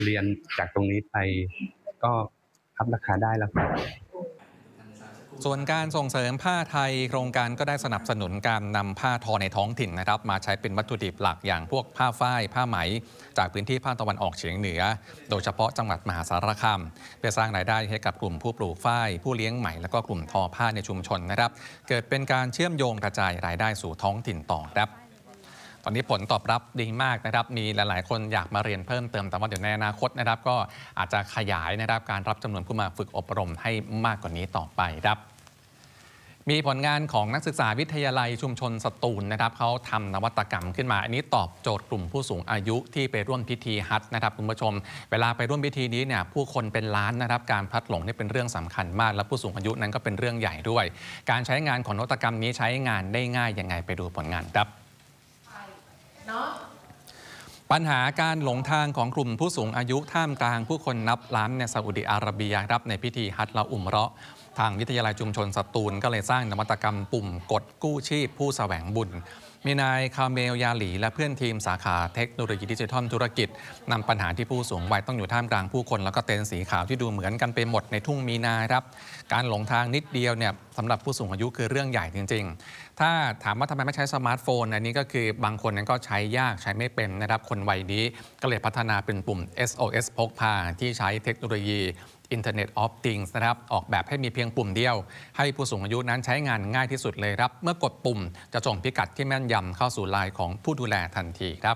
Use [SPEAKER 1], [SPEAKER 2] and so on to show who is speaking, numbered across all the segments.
[SPEAKER 1] เรียนจากตรงนี้ไปก็อัพราคาได้แล้วครับ
[SPEAKER 2] ส่วนการส่งเสริมผ้าไทยโครงการก็ได้สนับสนุนการนำผ้าทอในท้องถิ่นนะครับมาใช้เป็นวัตถุดิบหลักอย่างพวกผ้าฝ้ายผ้าไหมจากพื้นที่ภาคตะวันออกเฉียงเหนือโดยเฉพาะจังหวัดมหาสารคามเพื่อสร้างรายได้ให้กับกลุ่มผู้ปลูกฝ้ายผู้เลี้ยงไหมและก็กลุ่มทอผ้าในชุมชนนะครับเกิดเป็นการเชื่อมโยงกระจายรายได้สู่ท้องถิ่นต่อครับตอนนี้ผลตอบรับดีมากนะครับมีหลายๆคนอยากมาเรียนเพิ่มเติมแต่ว่าเดี๋ยวในอนาคตนะครับก็อาจจะขยายนะครับการรับจำนวนผู้มาฝึกอบรมให้มากกว่านี้ต่อไปครับมีผลงานของนักศึกษาวิทยาลัยชุมชนสตูลนะครับเขาทำนวัตกรรมขึ้นมาอันนี้ตอบโจทย์กลุ่มผู้สูงอายุที่ไปร่วมพิธีฮัจญ์นะครับคุณผู้ชมเวลาไปร่วมพิธีนี้เนี่ยผู้คนเป็นล้านนะครับการพลัดหลงนี่เป็นเรื่องสำคัญมากและผู้สูงอายุนั้นก็เป็นเรื่องใหญ่ด้วยการใช้งานของนวัตกรรมนี้ใช้งานได้ง่ายยังไงไปดูผลงานครับปัญหาการหลงทางของกลุ่มผู้สูงอายุท่ามกลางผู้คนนับล้านในซาอุดิอาระเบียครับในพิธีฮัจญ์และอุมเราะห์ทางวิทยาลัยชุมชนสตูลก็เลยสร้างนวัตกรรมปุ่มกดกู้ชีพผู้แสวงบุญมีนายคาเมลยาหลีและเพื่อนทีมสาขาเทคโนโลยีดิจิทัลธุรกิจนำปัญหาที่ผู้สูงวัยต้องอยู่ท่ามกลางผู้คนแล้วก็เต็นท์สีขาวที่ดูเหมือนกันไปหมดในทุ่งมีนาครับการหลงทางนิดเดียวเนี่ยสำหรับผู้สูงอายุคือเรื่องใหญ่จริงๆถ้าถามว่าทำไมไม่ใช้สมาร์ทโฟนอันนี้ก็คือบางคนนั้นก็ใช้ยากใช้ไม่เป็นนะครับคนวัยนี้ก็เลยพัฒนาเป็นปุ่ม SOS พกพาที่ใช้เทคโนโลยีInternet of Things นะครับออกแบบให้มีเพียงปุ่มเดียวให้ผู้สูงอายุนั้นใช้งานง่ายที่สุดเลยครับเมื่อกดปุ่มจะส่งพิกัดที่แม่นยำเข้าสู่ไลน์ของผู้ดูแลทันทีครับ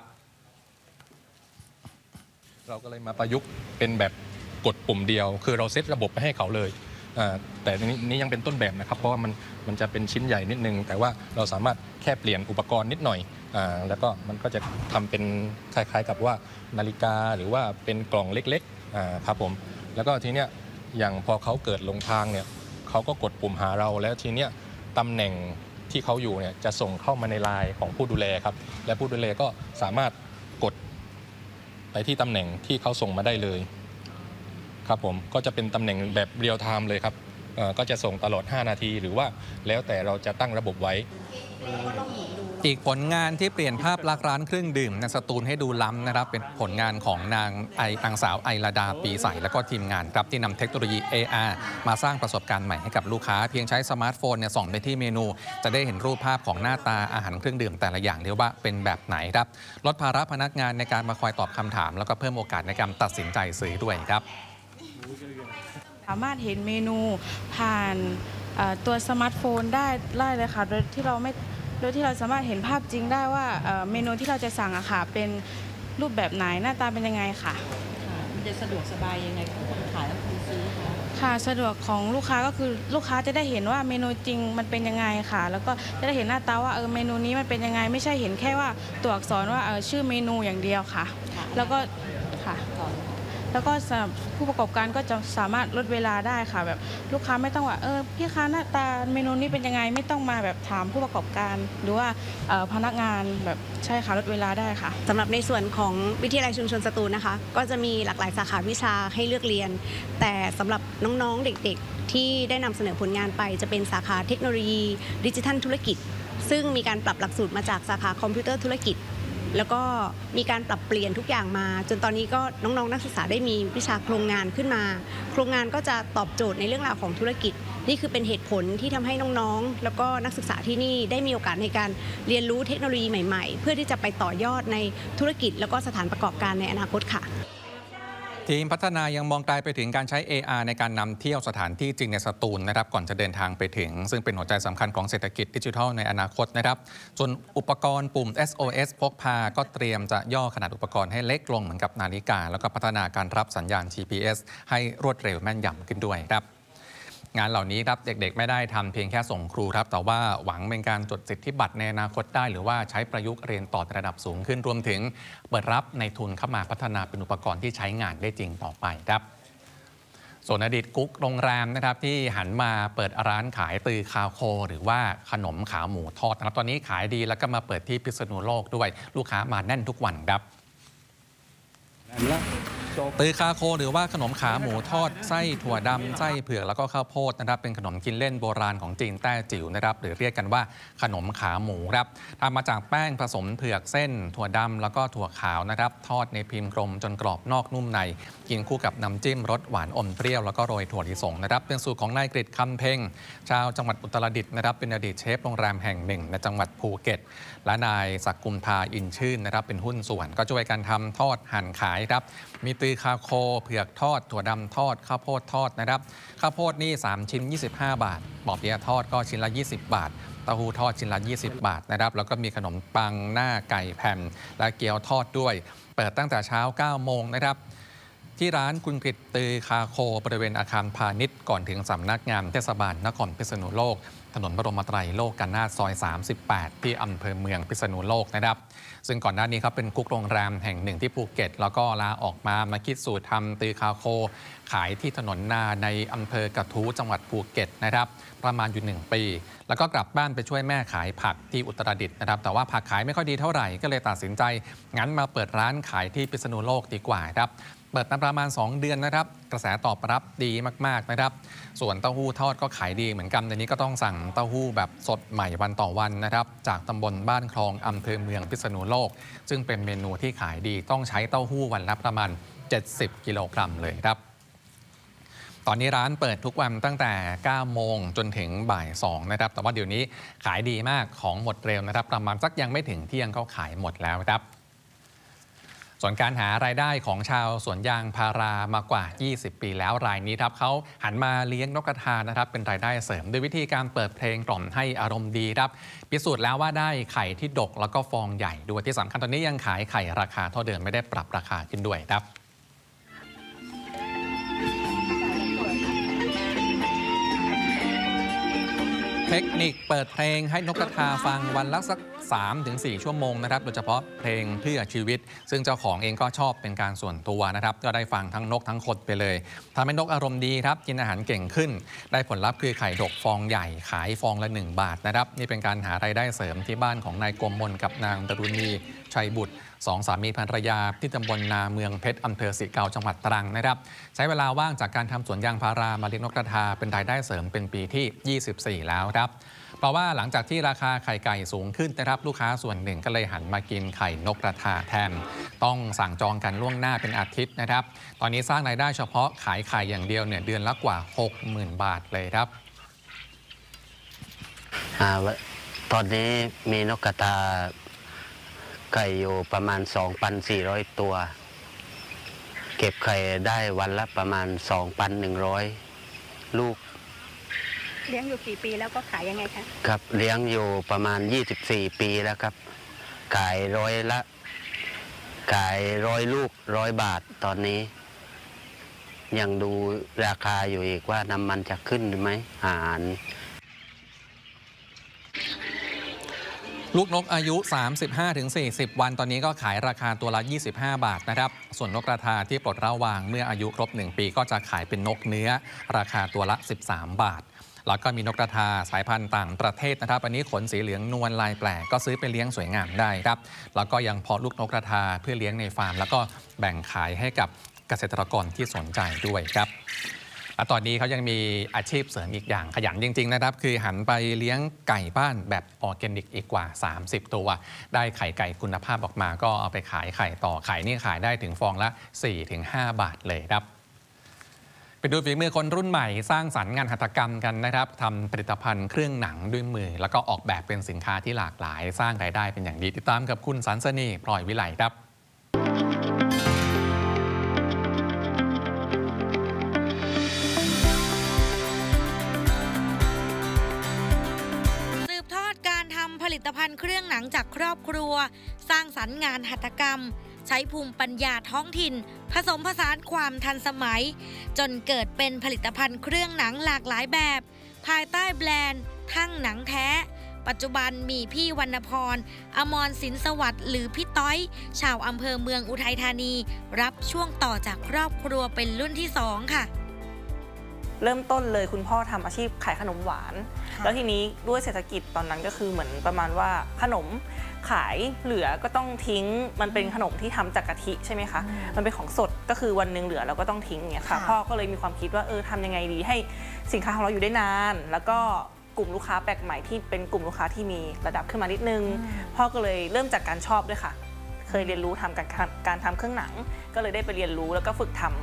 [SPEAKER 3] เราก็เลยมาประยุกต์เป็นแบบกดปุ่มเดียวคือเราเซตระบบไปให้เขาเลยแต่นี้ยังเป็นต้นแบบนะครับเพราะว่ามันจะเป็นชิ้นใหญ่นิดนึงแต่ว่าเราสามารถแค่เปลี่ยนอุปกรณ์นิดหน่อยแล้วก็มันก็จะทำเป็นคล้ายๆกับว่านาฬิกาหรือว่าเป็นกล่องเล็กๆครับผมแล้วก็ทีเนี้ยอย่างพอเขาเกิดหลงทางเนี่ยเขาก็กดปุ่มหาเราแล้วทีเนี้ยตำแหน่งที่เขาอยู่เนี่ยจะส่งเข้ามาในไลน์ของผู้ดูแลครับและผู้ดูแลก็สามารถกดไปที่ตำแหน่งที่เขาส่งมาได้เลยครับผมก็จะเป็นตำแหน่งแบบเรียลไทม์เลยครับก็จะส่งตลอด5นาทีหรือว่าแล้วแต่เราจะตั้งระบบไว้
[SPEAKER 2] อีกผลงานที่เปลี่ยนภาพลักษณ์ร้านเครื่องดื่มในสตูลให้ดูล้ำนะครับเป็นผลงานของนางสาวไอราดาปีใสและก็ทีมงานครับที่นำเทคโนโลยี AR มาสร้างประสบการณ์ใหม่ให้กับลูกค้าเพียงใช้สมาร์ทโฟนส่องไปที่เมนูจะได้เห็นรูปภาพของหน้าตาอาหารเครื่องดื่มแต่ละอย่างเรียกว่าเป็นแบบไหนครับลดภาระพนักงานในการมาคอยตอบคำถามแล้วก็เพิ่มโอกาสในการตัดสินใจซื้อด้วยครับ
[SPEAKER 4] สามารถเห็นเมนูผ่านตัวสมาร์ทโฟนได้เลยค่ะโดยที่เราสามารถเห็นภาพจริงได้ว่าเมนูที่เราจะสั่งอะค่ะเป็นรูปแบบไหนหน้าตาเป็นยังไงค่ะ
[SPEAKER 5] มันจะสะดวกสบายยังไงของคนขายและคนซื้อคะ
[SPEAKER 4] ค่ะสะดวกของลูกค้าก็คือลูกค้าจะได้เห็นว่าเมนูจริงมันเป็นยังไงค่ะแล้วก็จะได้เห็นหน้าตาว่าเมนูนี้มันเป็นยังไงไม่ใช่เห็นแค่ว่าตัวอักษรว่าชื่อเมนูอย่างเดียวค่ะแล้วก็ค่ะแล้วก็สำหรับผู้ประกอบการก็จะสามารถลดเวลาได้ค่ะแบบลูกค้าไม่ต้องว่าพี่คะหน้าตาเมนูนี้เป็นยังไงไม่ต้องมาแบบถามผู้ประกอบการหรือว่าพนักงานแบบใช่ค่ะลดเวลาได้ค่ะ
[SPEAKER 6] สำหรับในส่วนของวิทยาลัยชุมชนสตูลนะคะก็จะมีหลากหลายสาขาวิชาให้เลือกเรียนแต่สำหรับน้องๆเด็กๆที่ได้นำเสนอผลงานไปจะเป็นสาขาเทคโนโลยีดิจิทัลธุรกิจซึ่งมีการปรับหลักสูตรมาจากสาขาคอมพิวเตอร์ธุรกิจแล้วก็มีการปรับเปลี่ยนทุกอย่างมาจนตอนนี้ก็น้องๆนักศึกษาได้มีวิชาโครงงานขึ้นมาโครงงานก็จะตอบโจทย์ในเรื่องราวของธุรกิจนี่คือเป็นเหตุผลที่ทำให้น้องๆแล้วก็นักศึกษาที่นี่ได้มีโอกาสในการเรียนรู้เทคโนโลยีใหม่ๆเพื่อที่จะไปต่อยอดในธุรกิจแล้วก็สถานประกอบการในอนาคตค่ะ
[SPEAKER 2] ทีมพัฒนายังมองไกลไปถึงการใช้ AR ในการนำเที่ยวสถานที่จริงในสตูลนะครับก่อนจะเดินทางไปถึงซึ่งเป็นหัวใจสำคัญของเศรษฐกิจดิจิทัลในอนาคตนะครับส่วนอุปกรณ์ปุ่ม SOS พกพาก็เตรียมจะย่อขนาดอุปกรณ์ให้เล็กลงเหมือนกับนาฬิกาแล้วก็พัฒนาการรับสัญญาณ GPS ให้รวดเร็วแม่นยำขึ้นด้วยครับงานเหล่านี้ครับเด็กๆไม่ได้ทำเพียงแค่ส่งครูครับแต่ว่าหวังเป็นการจดสิทธิบัตรในอนาคตได้หรือว่าใช้ประยุกต์เรียนต่อระดับสูงขึ้นรวมถึงเปิดรับในทุนเข้ามาพัฒนาเป็นอุปกรณ์ที่ใช้งานได้จริงต่อไปครับส่วนอดีตกุ๊กโรงแรมนะครับที่หันมาเปิดร้านขายตือคาวโคหรือว่าขนมขาหมูทอดนะครับตอนนี้ขายดีแล้วก็มาเปิดที่พิษณุโลกด้วยลูกค้ามาแน่นทุกวันครับตือคาโคหรือว่าขนมขาหมูทอดไส้ถั่วดำไส้เผือกแล้วก็ข้าวโพดนะครับเป็นขนมกินเล่นโบราณของจีนแต้จิ๋วนะครับหรือเรียกกันว่าขนมขาหมูครับทำมาจากแป้งผสมเผือกเส้นถั่วดำแล้วก็ถั่วขาวนะครับทอดในพิมพ์กลมจนกรอบนอกนุ่มในกินคู่กับน้ำจิ้มรสหวานอมเปรี้ยวแล้วก็โรยถั่วลิสงนะครับเป็นสูตรของนายกฤษคำเพ็งชาวจังหวัดอุตรดิตถ์นะครับเป็นอดีตเชฟโรงแรมแห่งหนึ่งในจังหวัดภูเก็ตและนายศักดิ์กุมภาอินชื่นนะครับเป็นหุ้นส่วนก็ช่วยกันทำทอดหั่นขายครับมีตือคาโคเผือกทอดถั่วดำทอดข้าวโพดทอดนะครับข้าวโพดนี่3ชิ้น25 บาทปอเปี๊ยะทอดก็ชิ้นละ20 บาทเต้าหู้ทอดชิ้นละ20 บาทนะครับแล้วก็มีขนมปังหน้าไก่แผ่นและเกี๊ยวทอดด้วยเปิดตั้งแต่เช้า 9 โมงนะครับที่ร้านคุณกฤษตือคาโคบริเวณอาคารพาณิชย์ก่อนถึงสำนักงานเทศบาลนครพิษณุโลกถนนบรมไตรโลกนาถซอย 38 ที่อำเภอเมืองพิษณุโลกนะครับซึ่งก่อนหน้านี้ครับเป็นกุ๊กโรงแรมแห่งหนึ่งที่ภูเก็ตแล้วก็ลาออกมาคิดสูตรทำตือคาโคขายที่ถนนนาในอำเภอกระทู้จังหวัดภูเก็ตนะครับประมาณอยู่1 ปีแล้วก็กลับบ้านไปช่วยแม่ขายผักที่อุตรดิตถ์นะครับแต่ว่าผักขายไม่ค่อยดีเท่าไหร่ก็เลยตัดสินใจงั้นมาเปิดร้านขายที่พิษณุโลกดีกว่าครับเปิดมาประมาณ2 เดือนนะครับกระแสตอบรับดีมากๆนะครับส่วนเต้าหู้ทอดก็ขายดีเหมือนกันในนี้ก็ต้องสั่งเต้าหู้แบบสดใหม่วันต่อวันนะครับจากตำบลบ้านคลองอำเภอเมืองพิษณุโลกซึ่งเป็นเมนูที่ขายดีต้องใช้เต้าหู้วันละประมาณ70 กิโลกรัมเลยครับตอนนี้ร้านเปิดทุกวันตั้งแต่ 9 โมงจนถึงบ่าย 2นะครับแต่ว่าเดี๋ยวนี้ขายดีมากของหมดเร็วนะครับประมาณสักยังไม่ถึงเที่ยงก็ขายหมดแล้วครับส่วนการหารายได้ของชาวสวนยางพารามากว่า 20 ปีแล้วรายนี้ครับเขาหันมาเลี้ยงนกกระทานะครับเป็นรายได้เสริมด้วยวิธีการเปิดเพลงกล่อมให้อารมณ์ดีครับพิสูจน์แล้วว่าได้ไข่ที่ดกแล้วก็ฟองใหญ่ด้วยที่สำคัญตอนนี้ยังขายไข่ราคาเท่าเดิมไม่ได้ปรับราคาขึ้นด้วยครับเทคนิคเปิดเพลงให้นกกระทาฟังวันละสัก 3-4 ชั่วโมงนะครับโดยเฉพาะเพลงเพื่อชีวิตซึ่งเจ้าของเองก็ชอบเป็นการส่วนตัวนะครับก็ได้ฟังทั้งนกทั้งคนไปเลยทำให้นกอารมณ์ดีครับกินอาหารเก่งขึ้นได้ผลลัพธ์คือไข่ดกฟองใหญ่ขายฟองละ1 บาทนะครับนี่เป็นการหารายได้เสริมที่บ้านของนายกรมมนกับนางดรุณีชัยบุตร2 สามีภรรยาที่ตำบลนาเมืองเพชรอำเภอสิเกาจังหวัดตรังนะครับใช้เวลาว่างจากการทำสวนยางพารามาเลี้ยงนกกระทาเป็นรายได้เสริมเป็นปีที่ 24 แล้วครับเพราะว่าหลังจากที่ราคาไข่ไก่สูงขึ้นนะครับลูกค้าส่วนหนึ่งก็เลยหันมากินไข่นกกระทาแทนต้องสั่งจองกันล่วงหน้าเป็นอาทิตย์นะครับตอนนี้สร้างรายได้เฉพาะขายไข่อย่างเดียวเนี่ยเดือนละกว่า 60,000 บาทเลยครับ
[SPEAKER 7] ตอนนี้มีนกกระทาไก่อยู่ประมาณ 2,400 ตัวเก็บไข่ได้วันละประมาณ 2,100 ลูก
[SPEAKER 6] เลี้ยงอยู่กี่ปีแล้วก็ขายยังไงคะ
[SPEAKER 7] ครับเลี้ยงอยู่ประมาณ24 ปีแล้วครับขาย100 ลูก100 บาทตอนนี้ยังดูราคาอยู่อีกว่าน้ำมันจะขึ้นหรือไม่อาหาร
[SPEAKER 2] ลูกนกอายุ 35-40 วันตอนนี้ก็ขายราคาตัวละ 25 บาทนะครับส่วนนกกระทาที่ปลดระวางเมื่ออายุครบ 1 ปีก็จะขายเป็นนกเนื้อราคาตัวละ 13 บาทแล้วก็มีนกกระทาสายพันธุ์ต่างประเทศนะครับอันนี้ขนสีเหลืองนวลลายแปลกก็ซื้อไปเลี้ยงสวยงามได้ครับแล้วก็ยังเพาะลูกนกกระทาเพื่อเลี้ยงในฟาร์มแล้วก็แบ่งขายให้กับเกษตรกรที่สนใจด้วยครับและตอนนี้เขายังมีอาชีพเสริมอีกอย่างขยันจริงๆนะครับคือหันไปเลี้ยงไก่บ้านแบบออร์แกนิกอีกกว่า30 ตัวได้ไข่ไก่คุณภาพออกมาก็เอาไปขายไข่ต่อไข่นี่ขายได้ถึงฟองละ 4-5 บาทเลยครับไปดูฝีมือคนรุ่นใหม่สร้างสรรค์งานหัตถกรรมกันนะครับทำผลิตภัณฑ์เครื่องหนังด้วยมือแล้วก็ออกแบบเป็นสินค้าที่หลากหลายสร้างรายได้เป็นอย่างดีติดตามกับคุณสันสนีพลอยวิไลครับ
[SPEAKER 8] ผลิตภัณฑ์เครื่องหนังจากครอบครัวสร้างสรรค์งานหัตถกรรมใช้ภูมิปัญญาท้องถิ่นผสมผสานความทันสมัยจนเกิดเป็นผลิตภัณฑ์เครื่องหนังหลากหลายแบบภายใต้แบรนด์ทั่งหนังแท้ปัจจุบันมีพี่วรรณพรอมรสินสวัสดิ์หรือพี่ต้อยชาวอำเภอเมืองอุทัยธานีรับช่วงต่อจากครอบครัวเป็นรุ่นที่ 2 ค่ะ
[SPEAKER 9] เริ่มต้นเลยคุณพ่อทำอาชีพขายขนมหวาน แล้วทีนี้ด้วยเศรษฐกิจตอนนั้นก็คือเหมือนประมาณว่าขนมขายเหลือก็ต้องทิ้งมันเป็นขนมที่ทำจากกะทิใช่ไหมคะมันเป็นของสดก็คือวันหนึ่งเหลือเราก็ต้องทิ้งอย่างเงี้ยค่ะพ่อก็เลยมีความคิดว่าทำยังไงดีให้สินค้าของเราอยู่ได้นานแล้วก็กลุ่มลูกค้าแปลกใหม่ที่เป็นกลุ่มลูกค้าที่มีระดับขึ้นมานิดนึงพ่อก็เลยเริ่มจากการชอบด้วยค่ะเคยเรียนรู้ทำการทำเครื่องหนังก็เลยได้ไปเรียนรู้แล้วก็ฝึกท